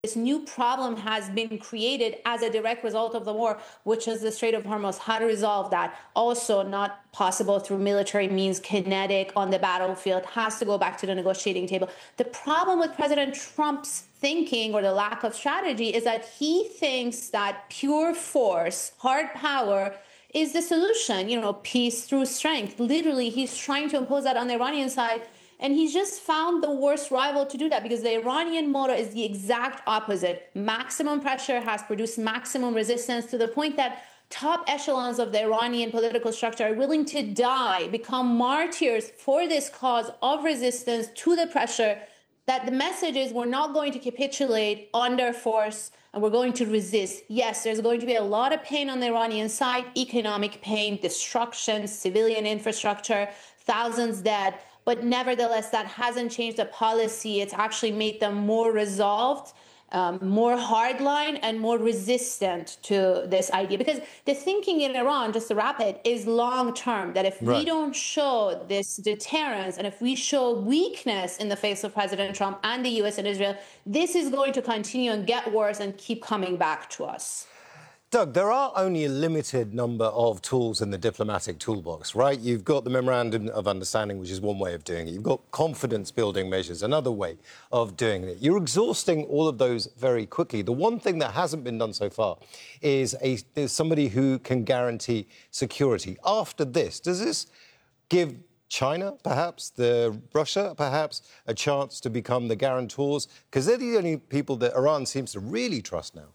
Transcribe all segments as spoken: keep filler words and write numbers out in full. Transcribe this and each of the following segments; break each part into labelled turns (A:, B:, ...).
A: This new problem has been created as a direct result of the war, which is the Strait of Hormuz. How to resolve that? Also not possible through military means, kinetic on the battlefield, has to go back to the negotiating table. The problem with President Trump's thinking, or the lack of strategy, is that he thinks that pure force, hard power, is the solution, you know, peace through strength. Literally, he's trying to impose that on the Iranian side. And he's just found the worst rival to do that, because the Iranian motto is the exact opposite. Maximum pressure has produced maximum resistance, to the point that top echelons of the Iranian political structure are willing to die, become martyrs for this cause of resistance to the pressure. That the message is, we're not going to capitulate under force, and we're going to resist. Yes, there's going to be a lot of pain on the Iranian side, economic pain, destruction, civilian infrastructure, thousands dead. But nevertheless, that hasn't changed the policy. It's actually made them more resolved, um, more hardline, and more resistant to this idea. Because the thinking in Iran, just to wrap it, is long-term, that if right. we don't show this deterrence, and if we show weakness in the face of President Trump and the U S and Israel, this is going to continue and get worse and keep coming back to us.
B: Doug, there are only a limited number of tools in the diplomatic toolbox, right? You've got the Memorandum of Understanding, which is one way of doing it. You've got confidence-building measures, another way of doing it. You're exhausting all of those very quickly. The one thing that hasn't been done so far is, a, is somebody who can guarantee security. After this, does this give China, perhaps, the Russia, perhaps, a chance to become the guarantors? Because they're the only people that Iran seems to really trust now.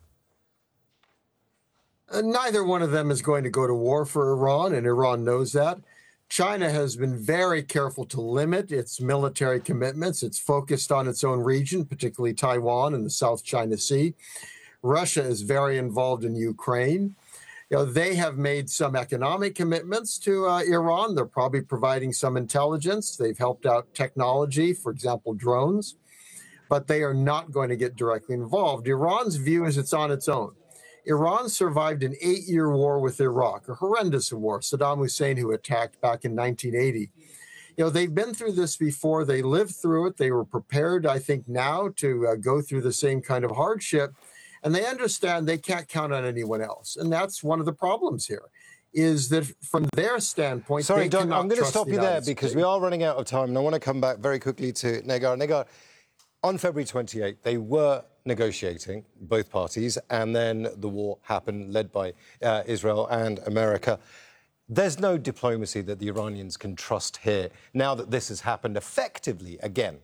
C: Uh, neither one of them is going to go to war for Iran, and Iran knows that. China has been very careful to limit its military commitments. It's focused on its own region, particularly Taiwan and the South China Sea. Russia is very involved in Ukraine. You know, they have made some economic commitments to uh, Iran. They're probably providing some intelligence. They've helped out technology, for example, drones. But they are not going to get directly involved. Iran's view is it's on its own. Iran survived an eight-year war with Iraq, a horrendous war, Saddam Hussein, who attacked back in nineteen eighty. You know, they've been through this before. They lived through it. They were prepared, I think, now to uh, go through the same kind of hardship. And they understand they can't count on anyone else. And that's one of the problems here, is that from their standpoint,
B: Sorry,
C: they
B: Doug,
C: cannot
B: I'm going to
C: trust
B: stop
C: the
B: you there
C: United
B: because
C: States.
B: we are running out of time. And I want to come back very quickly to Negar. Negar, on February twenty-eighth, they were negotiating, both parties, and then the war happened, led by uh, Israel and America. There's no diplomacy that the Iranians can trust here, now that this has happened effectively again.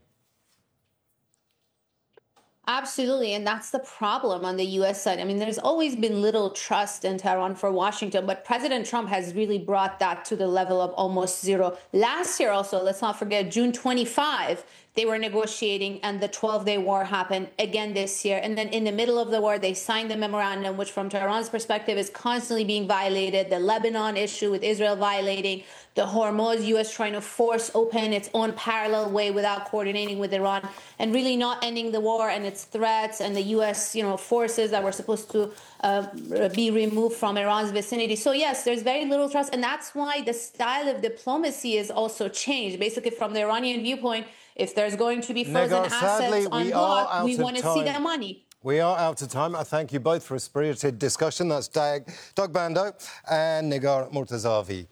A: Absolutely, and that's the problem on the U S side. I mean, there's always been little trust in Tehran for Washington, but President Trump has really brought that to the level of almost zero. Last year also, let's not forget, June twenty-fifth, they were negotiating, and the twelve-day war happened again this year. And then in the middle of the war, they signed the memorandum, which from Tehran's perspective is constantly being violated. The Lebanon issue with Israel violating, the Hormuz, U S trying to force open its own parallel way without coordinating with Iran, and really not ending the war and its threats, and the U S, you know, forces that were supposed to uh, be removed from Iran's vicinity. So yes, there's very little trust, and that's why the style of diplomacy is also changed. Basically, from the Iranian viewpoint, if there's going to be frozen
B: Negar,
A: assets
B: sadly,
A: on
B: we
A: block, we want to see their money.
B: We are out of time. I thank you both for a spirited discussion. That's Doug, Doug Bandow and Negar Mortazavi.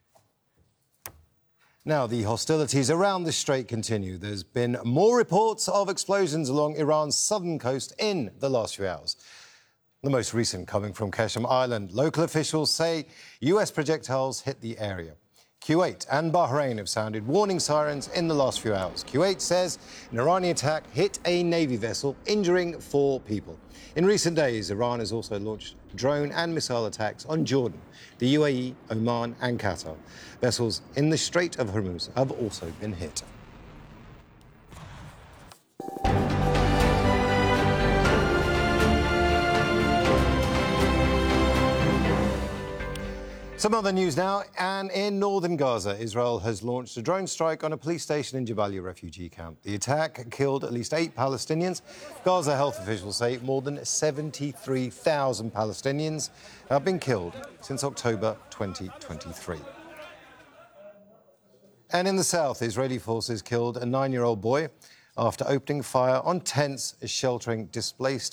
B: Now, the hostilities around the strait continue. There's been more reports of explosions along Iran's southern coast in the last few hours. The most recent coming from Qeshm Island. Local officials say U S projectiles hit the area. Kuwait and Bahrain have sounded warning sirens in the last few hours. Kuwait says an Iranian attack hit a Navy vessel, injuring four people. In recent days, Iran has also launched drone and missile attacks on Jordan, the U A E, Oman and Qatar. Vessels in the Strait of Hormuz have also been hit. Some other news now, and in northern Gaza, Israel has launched a drone strike on a police station in Jabalia refugee camp. The attack killed at least eight Palestinians. Gaza health officials say more than seventy-three thousand Palestinians have been killed since October twenty twenty-three. And in the south, Israeli forces killed a nine-year-old boy after opening fire on tents sheltering displaced